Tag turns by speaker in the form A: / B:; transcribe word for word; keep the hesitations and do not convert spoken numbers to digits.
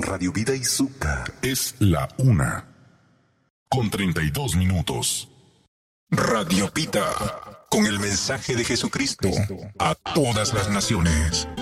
A: Radio Vida y Azúcar.
B: Es la una con treinta y dos minutos.
A: Radio Pita, con el mensaje de Jesucristo a todas las naciones.